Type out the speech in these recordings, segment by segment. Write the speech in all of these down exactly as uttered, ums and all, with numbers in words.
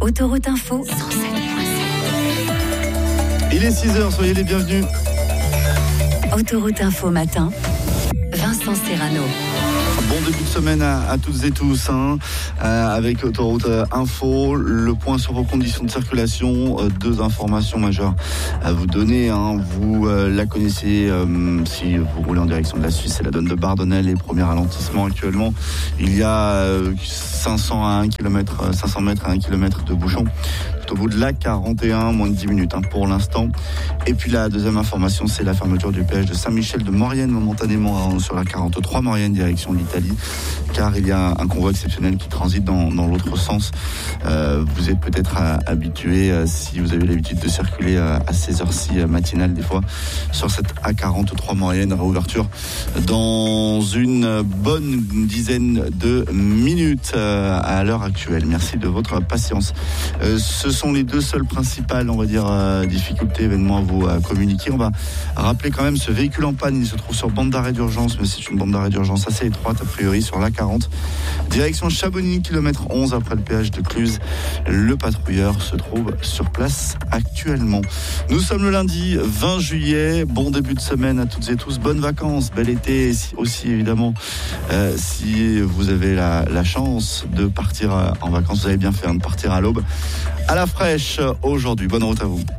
Autoroute Info cent sept point sept. Il est six heures, soyez les bienvenus. Autoroute Info matin, Vincent Serrano. Bon début de semaine à, à toutes et tous, hein, euh, avec Autoroute Info, le point sur vos conditions de circulation, euh, deux informations majeures à vous donner. Hein. Vous euh, la connaissez, euh, si vous roulez en direction de la Suisse, c'est la donne de Bardonnel, les premiers ralentissements actuellement. Il y a euh, cinq cents à un kilomètre, cinq cents mètres à un kilomètre de bouchons. Au bout de la quarante et un, moins de dix minutes hein, pour l'instant. Et puis la deuxième information, c'est la fermeture du péage de Saint-Michel de Maurienne, momentanément hein, sur la quarante-trois Maurienne, direction l'Italie, car il y a un convoi exceptionnel qui transite dans, dans l'autre sens. Euh, vous êtes peut-être euh, habitué, euh, si vous avez l'habitude de circuler euh, à ces heures-ci euh, matinales, des fois, sur cette A quarante-trois Maurienne, réouverture dans une bonne dizaine de minutes euh, à l'heure actuelle. Merci de votre patience. Euh, ce sont les deux seules principales, on va dire, euh, difficultés, événements à vous euh, communiquer. On va rappeler quand même ce véhicule en panne. Il se trouve sur bande d'arrêt d'urgence, mais c'est une bande d'arrêt d'urgence assez étroite, a priori, sur l'A quarante. Direction Chamonix, kilomètre onze, après le péage de Cluse. Le patrouilleur se trouve sur place actuellement. Nous sommes le lundi vingt juillet. Bon début de semaine à toutes et tous. Bonnes vacances, bel été aussi, évidemment. Euh, si vous avez la, la chance de partir en vacances, vous avez bien fait hein, de partir à l'aube. À la fraîche aujourd'hui. Bonne route à vous.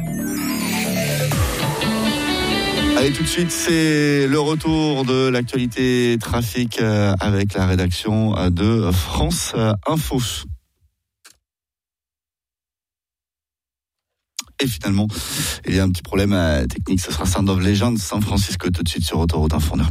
Allez, tout de suite, c'est le retour de l'actualité trafic avec la rédaction de France Info. Et finalement, il y a un petit problème technique. Ce sera Sound of Legends, San Francisco, tout de suite sur Autoroute Info.